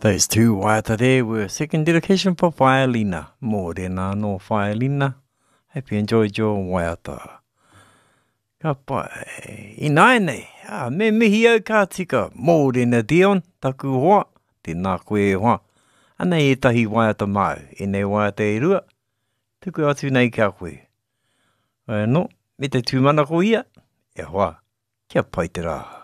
Those two waiata there were second dedication for Whaelina. Mōrena no Whaelina. Hope you enjoyed your waiata. Ka pai. I nai nei. Me mihi au ka tika. Mōrena Dion. Taku hoa. Tēnā koe hoa. Ana e tahi waiata mau. E nei waiata e rua. Tuku atu nei ka koe. No, me te tūmana ko ia. E hoa. Kia pai te rā.